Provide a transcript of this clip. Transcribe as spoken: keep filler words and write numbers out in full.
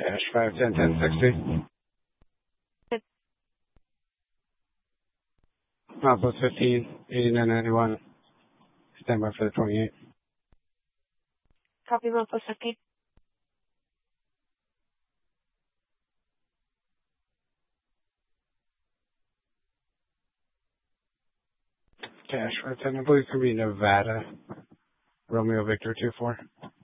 Cash five ten ten sixty. Northwest fifteen eighty nine ninety one. Stand by for the twenty eight. Copy Northwest fifteen. Cash five ten. I believe it's gonna be Nevada. Romeo Victor two four.